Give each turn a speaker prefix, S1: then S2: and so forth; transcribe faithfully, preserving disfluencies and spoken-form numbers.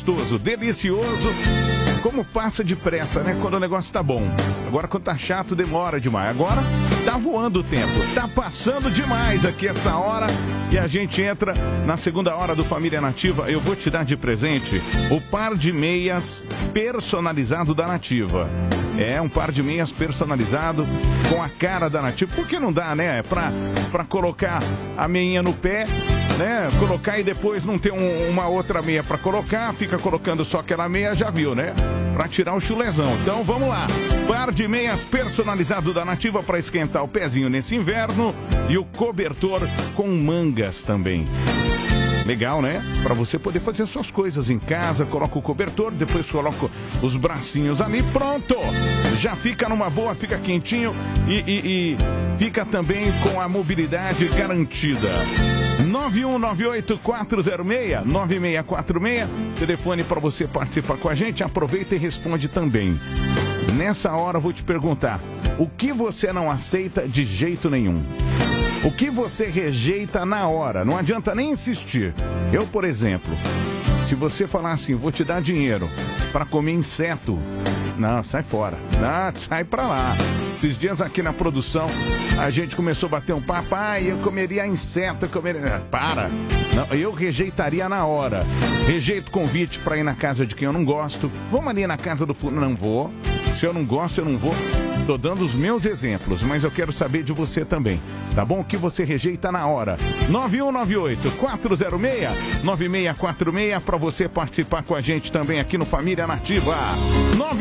S1: gostoso, delicioso. Como passa depressa, né? Quando o negócio tá bom. Agora, quando tá chato, demora demais. Agora, tá voando o tempo. Tá passando demais aqui essa hora. E a gente entra na segunda hora do Família Nativa. Eu vou te dar de presente o par de meias personalizado da Nativa. É, um par de meias personalizado com a cara da Nativa. Por que não dá, né? Pra, pra colocar a meinha no pé, né? Colocar e depois não ter um, uma outra meia pra colocar, fica colocando só aquela meia, já viu, né? Pra tirar o chulezão. Então vamos lá. Par de meias personalizado da Nativa pra esquentar o pezinho nesse inverno e o cobertor com mangas também. Legal, né? Para você poder fazer suas coisas em casa, coloca o cobertor, depois coloca os bracinhos ali, pronto! Já fica numa boa, fica quentinho e, e, e fica também com a mobilidade garantida. nove um nove oito quatro zero seis nove seis quatro seis, telefone para você participar com a gente, aproveita e responde também. Nessa hora eu vou te perguntar, o que você não aceita de jeito nenhum? O que você rejeita na hora? Não adianta nem insistir. Eu, por exemplo, se você falar assim, vou te dar dinheiro para comer inseto, não, sai fora. Não, sai pra lá. Esses dias aqui na produção, a gente começou a bater um papo, ah, eu comeria inseto, eu comeria... Para! Não, eu rejeitaria na hora. Rejeito convite para ir na casa de quem eu não gosto. Vamos ali na casa do fulano, não vou. Se eu não gosto, eu não vou. Tô dando os meus exemplos, mas eu quero saber de você também, tá bom? O que você rejeita na hora. nove um nove oito quatro zero seis nove seis quatro seis para você participar com a gente também aqui no Família Nativa.